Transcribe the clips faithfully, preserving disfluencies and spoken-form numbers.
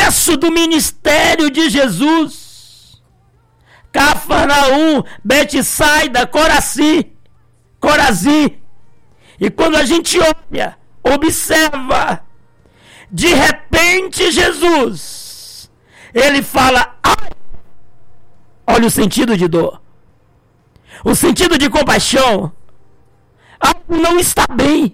sucesso do ministério de Jesus. Cafarnaum, Betsaida, Coraci, Corazim. E quando a gente olha, observa, de repente Jesus, ele fala, ai, olha o sentido de dor, o sentido de compaixão, algo não está bem.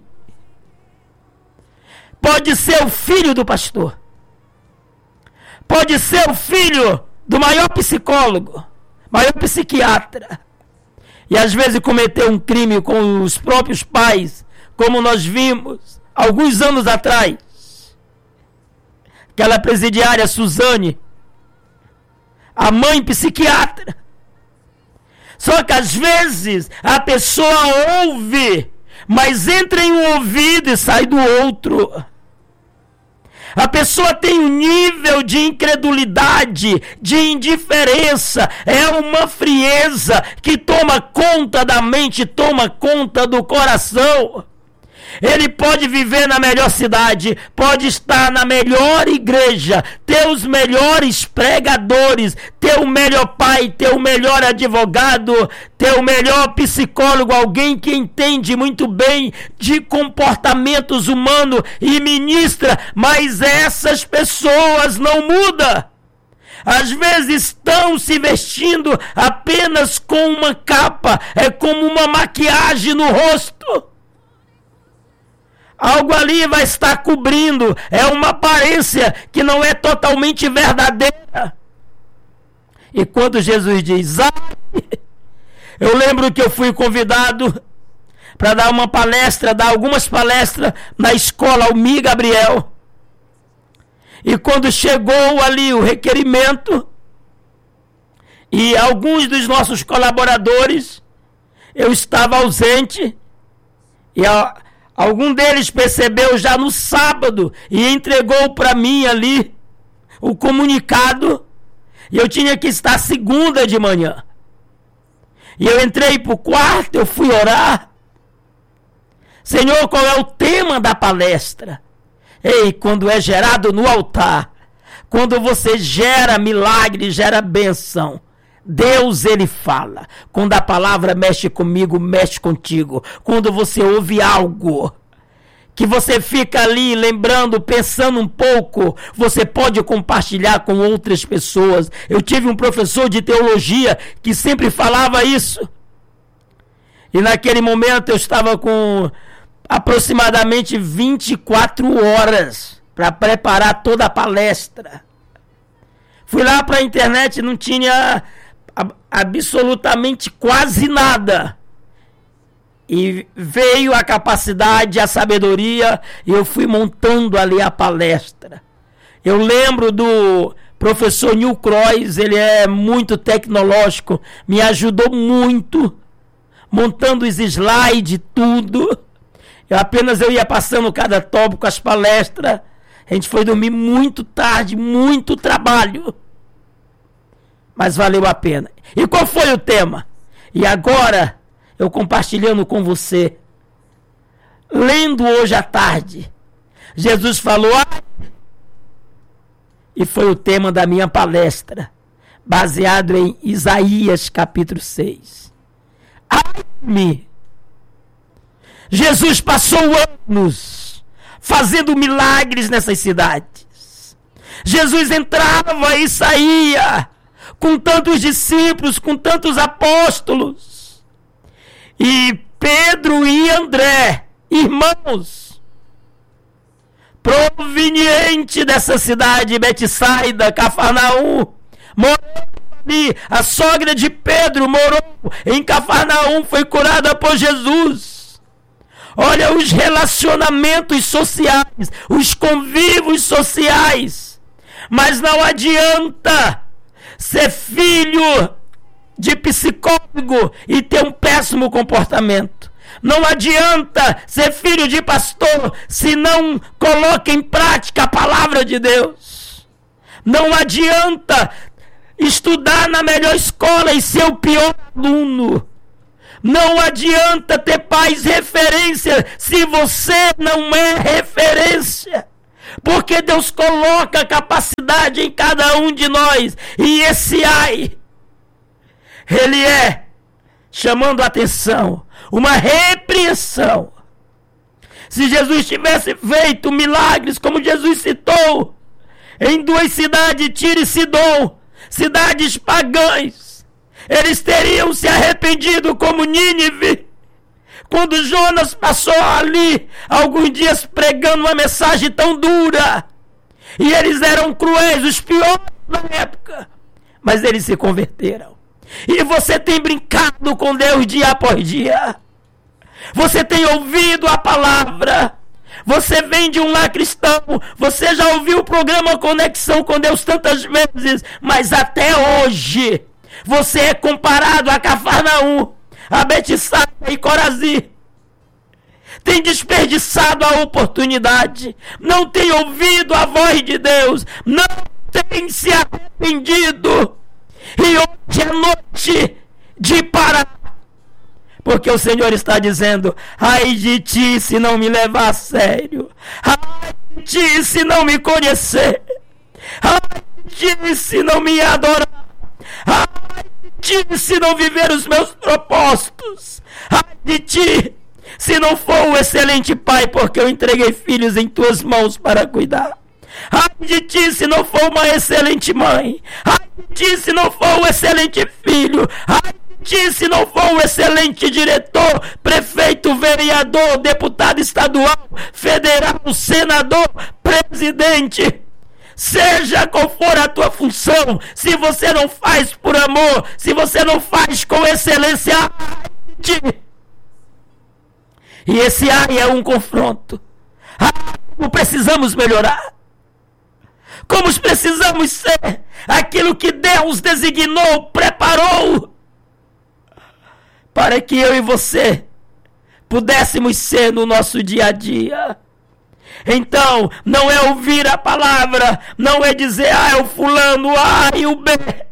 Pode ser o filho do pastor, pode ser o filho do maior psicólogo, maior psiquiatra, e às vezes cometeu um crime com os próprios pais, como nós vimos alguns anos atrás. Aquela presidiária Suzane, a mãe psiquiatra. Só que às vezes a pessoa ouve, mas entra em um ouvido e sai do outro. A pessoa tem um nível de incredulidade, de indiferença, é uma frieza que toma conta da mente, toma conta do coração. Ele pode viver na melhor cidade, pode estar na melhor igreja, ter os melhores pregadores, ter o melhor pai, ter o melhor advogado, ter o melhor psicólogo, alguém que entende muito bem de comportamentos humanos e ministra, mas essas pessoas não mudam. Às vezes estão se vestindo apenas com uma capa, é como uma maquiagem no rosto. Algo ali vai estar cobrindo, é uma aparência que não é totalmente verdadeira. E quando Jesus diz, ai, eu lembro que eu fui convidado para dar uma palestra, dar algumas palestras na escola Almir Gabriel. E quando chegou ali o requerimento, e alguns dos nossos colaboradores, eu estava ausente, e a algum deles percebeu já no sábado e entregou para mim ali o comunicado. E eu tinha que estar segunda de manhã. E eu entrei para o quarto, eu fui orar. Senhor, qual é o tema da palestra? Ei, quando é gerado no altar, quando você gera milagre, gera bênção, Deus, ele fala. Quando a palavra mexe comigo, mexe contigo. Quando você ouve algo que você fica ali lembrando, pensando um pouco, você pode compartilhar com outras pessoas. Eu tive um professor de teologia que sempre falava isso. E naquele momento eu estava com aproximadamente vinte e quatro horas para preparar toda a palestra. Fui lá para a internet, não tinha absolutamente quase nada, e veio a capacidade, a sabedoria, e eu fui montando ali a palestra. Eu lembro do professor Neil Croix, ele é muito tecnológico, me ajudou muito, montando os slides, tudo. Eu apenas eu ia passando cada tópico, as palestras, a gente foi dormir muito tarde, muito trabalho. Mas valeu a pena. E qual foi o tema? E agora, eu compartilhando com você, lendo hoje à tarde, Jesus falou, ah, e foi o tema da minha palestra, baseado em Isaías capítulo seis. Ai-me! Jesus passou anos fazendo milagres nessas cidades. Jesus entrava e saía com tantos discípulos, com tantos apóstolos. E Pedro e André, irmãos, proveniente dessa cidade, Betsaida, Cafarnaum, morou ali. A sogra de Pedro morou em Cafarnaum, foi curada por Jesus. Olha os relacionamentos sociais, os convívios sociais. Mas não adianta ser filho de psicólogo e ter um péssimo comportamento. Não adianta ser filho de pastor se não coloca em prática a palavra de Deus. Não adianta estudar na melhor escola e ser o pior aluno. Não adianta ter pais referência se você não é referência. Porque Deus coloca a capacidade necessidade em cada um de nós. E esse ai, ele é, chamando a atenção, uma repreensão. Se Jesus tivesse feito milagres, como Jesus citou, em duas cidades, Tiro e Sidom, cidades pagãs, eles teriam se arrependido como Nínive. Quando Jonas passou ali alguns dias pregando uma mensagem tão dura, e eles eram cruéis, os piores da época, mas eles se converteram. E você tem brincado com Deus dia após dia, você tem ouvido a palavra, você vem de um lar cristão, você já ouviu o programa Conexão com Deus tantas vezes, mas até hoje você é comparado a Cafarnaum, a Betsaida e Corazim. Tem desperdiçado a oportunidade, não tem ouvido a voz de Deus, não tem se arrependido. E hoje é noite de parar, porque o Senhor está dizendo: ai de ti se não me levar a sério, ai de ti se não me conhecer, ai de ti se não me adorar, ai de ti se não viver os meus propósitos, ai de ti se não for um excelente pai, porque eu entreguei filhos em tuas mãos para cuidar. Ai de ti se não for uma excelente mãe, ai de ti se não for um excelente filho, ai de ti se não for um excelente diretor, prefeito, vereador, deputado estadual, federal, senador, presidente. Seja qual for a tua função, se você não faz por amor, se você não faz com excelência, ai de ti. E esse ai é um confronto. Ah, como precisamos melhorar. Como precisamos ser aquilo que Deus designou, preparou, para que eu e você pudéssemos ser no nosso dia a dia. Então, não é ouvir a palavra, não é dizer, ah, é o fulano, ah, e o B.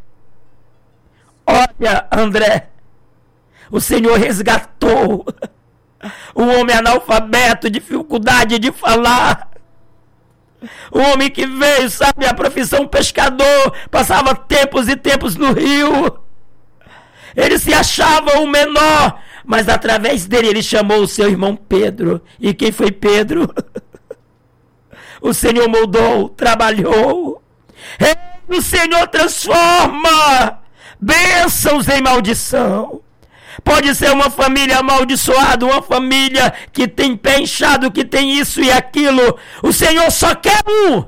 Olha, André, o Senhor resgatou o homem analfabeto, dificuldade de falar. O homem que veio, sabe, a profissão pescador, passava tempos e tempos no rio. Ele se achava o menor, mas através dele ele chamou o seu irmão Pedro. E quem foi Pedro? O Senhor moldou, trabalhou. O Senhor transforma bênçãos em maldição. Pode ser uma família amaldiçoada, uma família que tem pé inchado, que tem isso e aquilo. O Senhor só quer um.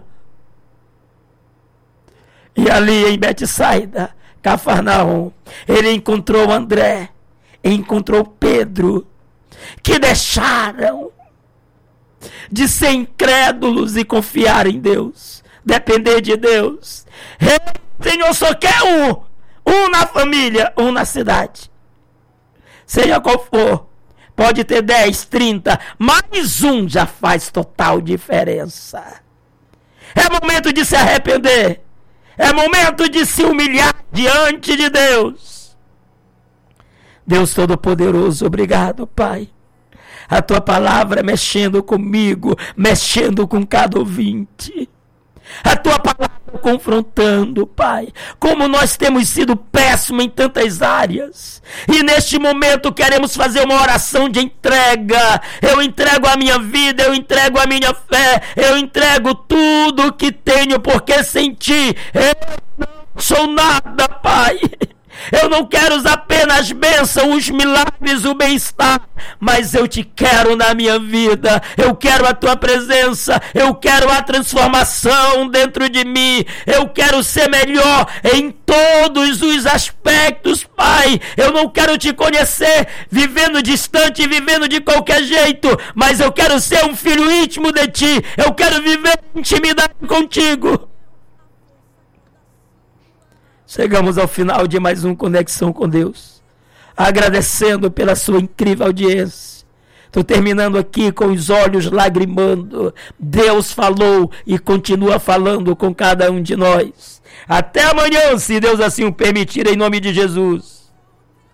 E ali em Betsaida, Cafarnaum, ele encontrou André, encontrou Pedro, que deixaram de ser incrédulos e confiar em Deus, depender de Deus. O Senhor só quer um, um na família, um na cidade. Seja qual for, pode ter dez, trinta, mais um já faz total diferença. É momento de se arrepender, é momento de se humilhar diante de Deus. Deus Todo-Poderoso, obrigado, Pai. A tua palavra mexendo comigo, mexendo com cada ouvinte. A tua palavra confrontando, Pai, como nós temos sido péssimos em tantas áreas. E neste momento queremos fazer uma oração de entrega. Eu entrego a minha vida, eu entrego a minha fé, eu entrego tudo que tenho, porque sem ti eu não sou nada, Pai. Eu não quero apenas bênçãos, os milagres, o bem-estar, mas eu te quero na minha vida, eu quero a tua presença, eu quero a transformação dentro de mim, eu quero ser melhor em todos os aspectos, Pai. Eu não quero te conhecer vivendo distante, vivendo de qualquer jeito, mas eu quero ser um filho íntimo de ti, eu quero viver intimidade contigo. Chegamos ao final de mais um Conexão com Deus, agradecendo pela sua incrível audiência. Estou terminando aqui com os olhos lagrimando. Deus falou e continua falando com cada um de nós. Até amanhã, se Deus assim o permitir, em nome de Jesus.